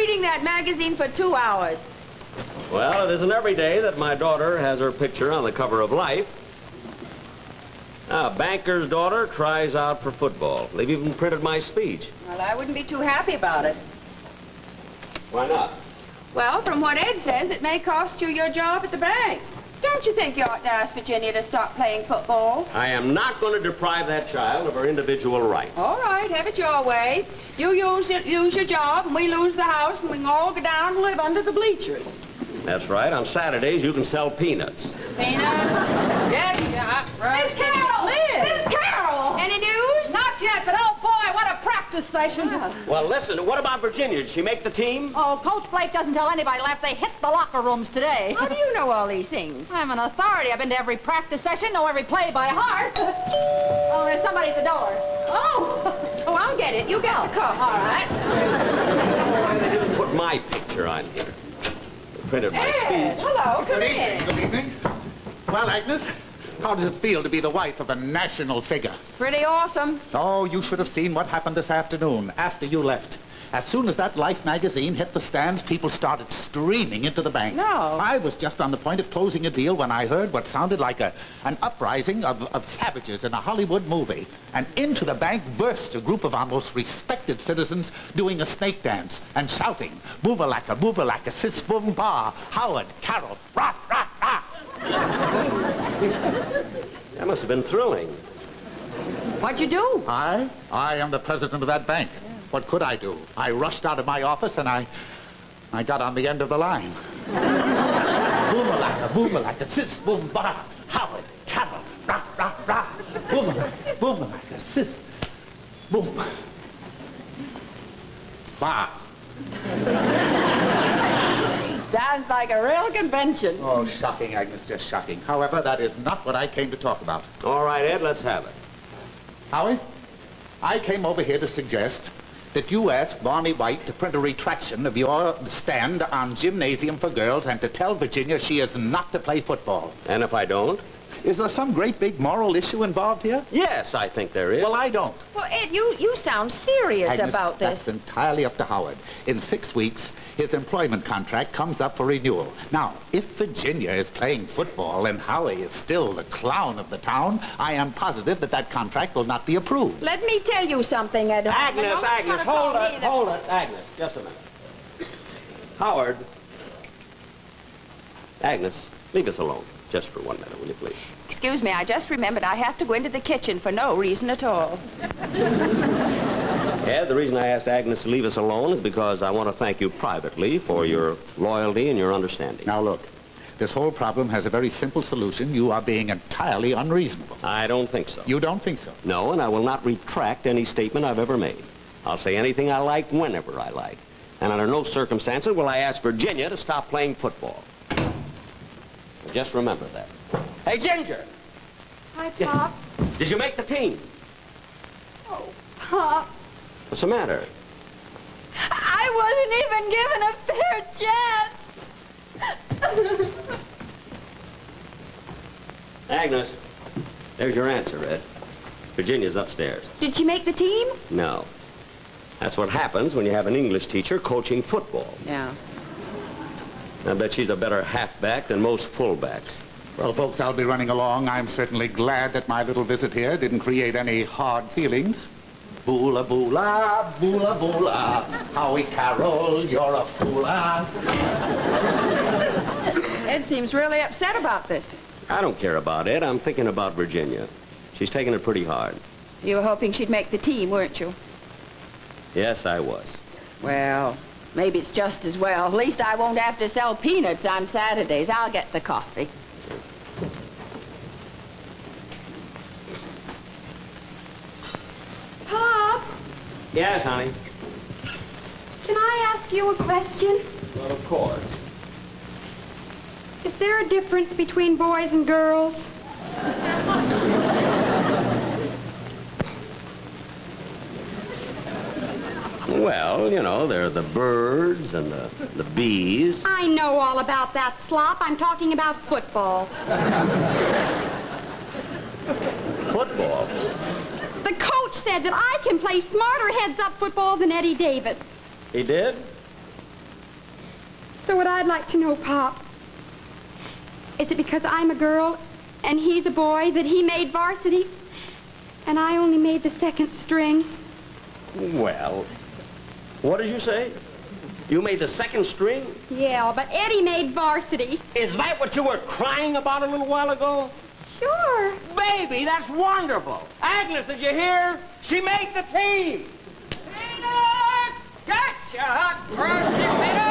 reading that magazine for 2 hours. Well, it isn't every day that my daughter has her picture on the cover of Life. A banker's daughter tries out for football. They've even printed my speech. Well, I wouldn't be too happy about it. Why not? Well, from what Ed says, it may cost you your job at the bank. Don't you think you ought to ask Virginia to stop playing football? I am not going to deprive that child of her individual rights. All right, have it your way. You lose your job, and we lose the house, and we can all go down and live under the bleachers. That's right. On Saturdays, you can sell peanuts. Peanuts? Yeah. Miss Carroll! Liz! Miss Carroll! Any news? Not yet, but oh boy, what a practice session. Well, listen, what about Virginia? Did she make the team? Oh, Coach Blake doesn't tell anybody left. They hit the locker rooms today. How do you know all these things? I'm an authority. I've been to every practice session, know every play by heart. Oh, there's somebody at the door. Oh, I'll get it. You get the cup. All right. Why they didn't put my picture on here? They printed my Ed, speech. hello, come in. Good evening. Well, Agnes, how does it feel to be the wife of a national figure? Pretty awesome. Oh, you should have seen what happened this afternoon after you left. As soon as that Life magazine hit the stands, people started streaming into the bank. No. I was just on the point of closing a deal when I heard what sounded like an uprising of savages in a Hollywood movie. And into the bank burst a group of our most respected citizens doing a snake dance and shouting, boobalaka, sis boom ba, Howard, Carroll, rah, rah, rah. That must have been thrilling. What'd you do? I am the president of that bank. What could I do? I rushed out of my office and I got on the end of the line. Boomalaka, sis, boom, ba, Howard, Carroll, rah, rah, rah. Boomalaka, sis, boom, ba. Sounds like a real convention. Oh, shocking, Agnes, just shocking. However, that is not what I came to talk about. All right, Ed, let's have it. Howie, I came over here to suggest that you ask Barney White to print a retraction of your stand on Gymnasium for Girls and to tell Virginia she is not to play football. And if I don't? Is there some great big moral issue involved here? Yes, I think there is. Well, I don't. Well, Ed, you sound serious Agnes, about this. that's entirely up to Howard. In 6 weeks, his employment contract comes up for renewal. Now, if Virginia is playing football and Howie is still the clown of the town, I am positive that that contract will not be approved. Let me tell you something, Ed. Agnes, hold it, Agnes, just a minute. Howard. Agnes, leave us alone, just for 1 minute, will you please? Excuse me, I just remembered I have to go into the kitchen for no reason at all. Ed, the reason I asked Agnes to leave us alone is because I want to thank you privately for your loyalty and your understanding. Now, look, this whole problem has a very simple solution. You are being entirely unreasonable. I don't think so. You don't think so? No, and I will not retract any statement I've ever made. I'll say anything I like whenever I like. And under no circumstances will I ask Virginia to stop playing football. Just remember that. Hey, Ginger! Hi, Pop. Did you make the team? Oh, Pop. What's the matter? I wasn't even given a fair chance. Agnes, there's your answer, Ed. Virginia's upstairs. Did she make the team? No. That's what happens when you have an English teacher coaching football. Yeah. I bet she's a better halfback than most fullbacks. Well, folks, I'll be running along. I'm certainly glad that my little visit here didn't create any hard feelings. Boola, boola, boola, boola. Howie Carroll, you're a fool. Ed seems really upset about this. I don't care about Ed. I'm thinking about Virginia. She's taking it pretty hard. You were hoping she'd make the team, weren't you? Yes, I was. Well, maybe it's just as well. At least I won't have to sell peanuts on Saturdays. I'll get the coffee. Pop, Yes, honey. can I ask you a question? Well, of course. Is there a difference between boys and girls? Well, you know, there are the birds and the bees. I know all about that slop. I'm talking about football. Football. The coach said that I can play smarter heads-up football than Eddie Davis. He did? So what I'd like to know, Pop, is it because I'm a girl and he's a boy that he made varsity and I only made the second string? Well, what did you say? You made the second string? Yeah, but Eddie made varsity. Is that what you were crying about a little while ago? Sure. Baby, that's wonderful. Agnes, did you hear? She made the team. Peanuts! Gotcha, hot crusty peanuts!